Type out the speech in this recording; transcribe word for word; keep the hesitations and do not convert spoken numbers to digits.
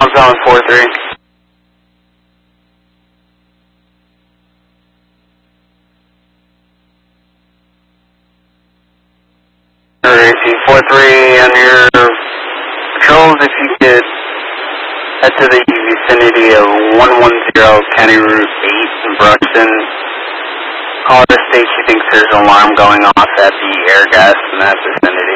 I'm calling four three. Racing four three on your patrols, if you could head to the vicinity of one one zero County Route eight in Bruxton. Caller states she thinks there's an alarm going off at the air gas in that vicinity.